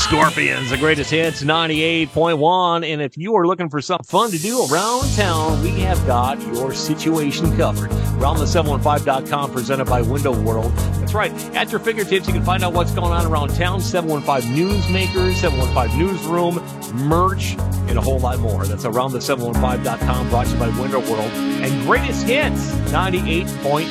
Scorpions, the greatest hits, 98.1. And if you are looking for something fun to do around town, we have got your situation covered. Aroundthe715.com, presented by Window World. That's right. At your fingertips, you can find out what's going on around town. 715 Newsmakers, 715 Newsroom, merch, and a whole lot more. That's aroundthe715.com, brought to you by Window World. And greatest hits, 98.1.